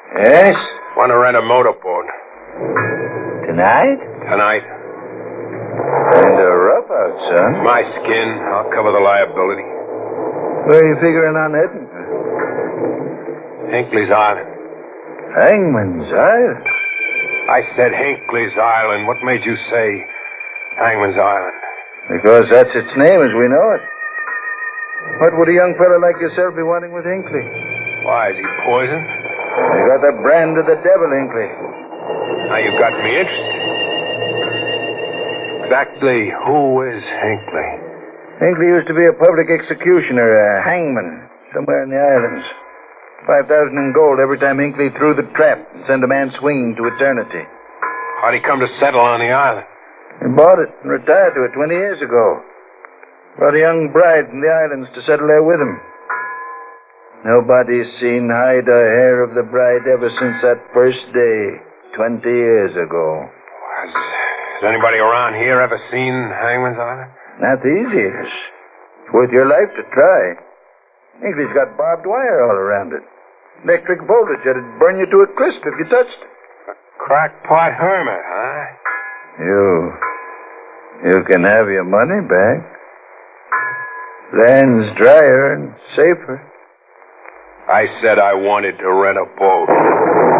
Yes? Want to rent a motorboat. Tonight? Tonight. Kinda rough out, son. My skin. I'll cover the liability. Where are you figuring on heading? Hinckley's Island. Hangman's Island? I said Hinckley's Island. What made you say Hangman's Island? Because that's its name as we know it. What would a young fellow like yourself be wanting with Hinckley? Why, is he poisoned? You got the brand of the devil, Hinckley. Now you've got me interested. Exactly who is Hinckley? Hinckley used to be a public executioner, a hangman, somewhere in the islands. 5,000 in gold every time Hinckley threw the trap and sent a man swinging to eternity. How'd he come to settle on the island? He bought it and retired to it 20 years ago. Brought a young bride from the islands to settle there with him. Nobody's seen hide or hair of the bride ever since that first day, 20 years ago. Has anybody around here ever seen Hangman's Island? Not the easiest. It's worth your life to try. Hinckley's got barbed wire all around it. Electric voltage that'd burn you to a crisp if you touched it. A crackpot hermit, huh? You can have your money back. Land's drier and safer. I said I wanted to rent a boat.